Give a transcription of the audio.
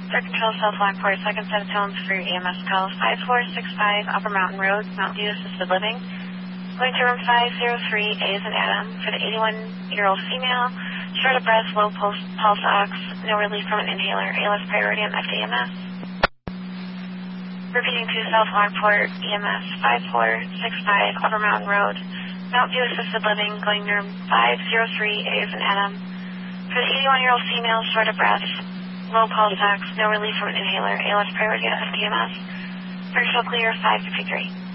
Air Control South Lockport, second set of tones for your EMS call, 5465 Upper Mountain Road, Mountain View Assisted Living. Going to room 503, A as in Adam, for the 81-year-old female, short of breath, low pulse ox, no relief from an inhaler, ALS priority on FDMS. Repeating to South Lockport, EMS 5465 Upper Mountain Road, Mountain View Assisted Living, going to room 503, A as in Adam, for the 81-year-old female, short of breath, low pulse ox, no relief from an inhaler, ALS priority on FDMS. Virtual clear 553.